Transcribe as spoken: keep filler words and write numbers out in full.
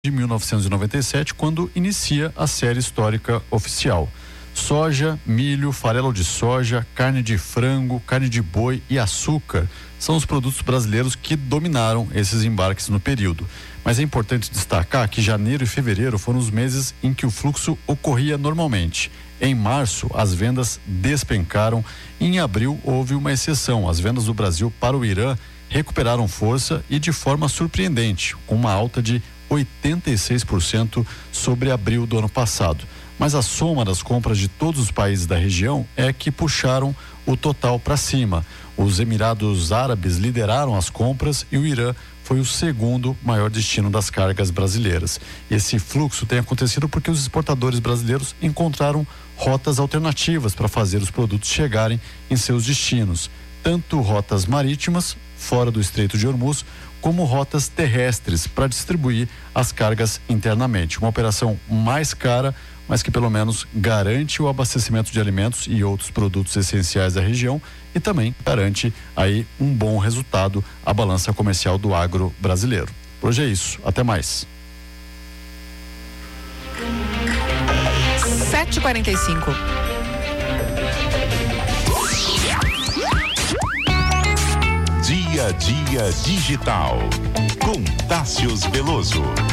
de mil novecentos e noventa e sete, quando inicia a série histórica oficial. Soja, milho, farelo de soja, carne de frango, carne de boi e açúcar são os produtos brasileiros que dominaram esses embarques no período. Mas é importante destacar que janeiro e fevereiro foram os meses em que o fluxo ocorria normalmente. Em março, as vendas despencaram e em abril houve uma exceção. As vendas do Brasil para o Irã recuperaram força e de forma surpreendente, com uma alta de oitenta e seis por cento sobre abril do ano passado. Mas a soma das compras de todos os países da região é que puxaram o total para cima. Os Emirados Árabes lideraram as compras e o Irã foi o segundo maior destino das cargas brasileiras. Esse fluxo tem acontecido porque os exportadores brasileiros encontraram rotas alternativas para fazer os produtos chegarem em seus destinos, tanto rotas marítimas, fora do Estreito de Hormuz, como rotas terrestres para distribuir as cargas internamente. Uma operação mais cara, mas que pelo menos garante o abastecimento de alimentos e outros produtos essenciais da região e também garante aí um bom resultado à balança comercial do agro brasileiro. Por hoje é isso, até mais. sete e quarenta e cinco. Dia a Dia Digital, com Tássius Veloso.